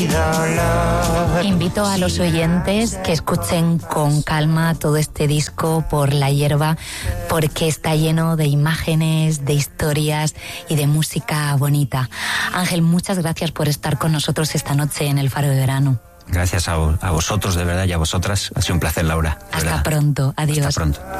Invito a los oyentes que escuchen con calma todo este disco Por la hierba, porque está lleno de imágenes, de historias y de música bonita. Ángel, muchas gracias por estar con nosotros esta noche en el Faro de Verano. Gracias a vosotros, de verdad, y a vosotras. Ha sido un placer, Laura. Hasta pronto. Adiós. Hasta pronto.